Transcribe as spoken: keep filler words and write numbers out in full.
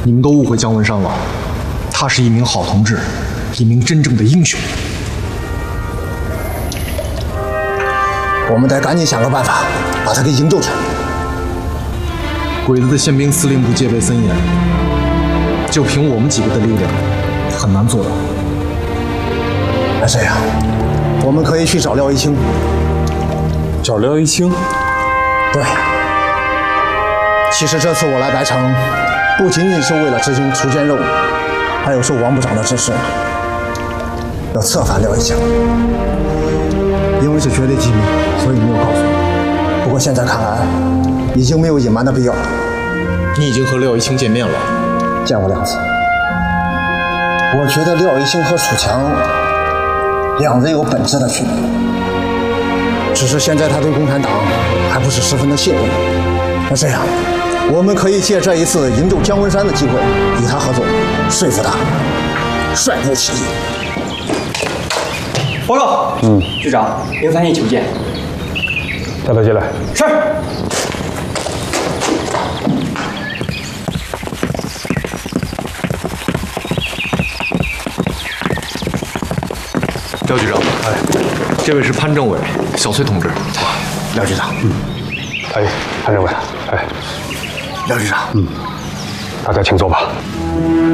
你们都误会姜文山了，他是一名好同志，一名真正的英雄。 我们得赶紧想个办法，把他给营救出来。 鬼子的宪兵司令部戒备森严，就凭我们几个的力量，很难做到。 那这样，我们可以去找廖一清。 找廖一清？ 对。其实这次我来白城，不仅仅是为了执行锄奸任务，还有受王部长的指示，要策反廖一清。因为是绝对机密，所以没有告诉你。不过现在看来，已经没有隐瞒的必要了。 你已经和廖一清见面了？ 见过两次。我觉得廖一清和楚强两人有本质的区别，只是现在他对共产党还不是十分的信任。那这样，我们可以借这一次营救姜文山的机会，与他合作，说服他，率部起义。 报告，嗯，局长，零三一求见。 带他进来。 是。 廖局长，哎，这位是潘政委，小崔同志。 廖局长， 嗯，哎，潘政委，哎， 廖局长， 嗯，大家请坐吧。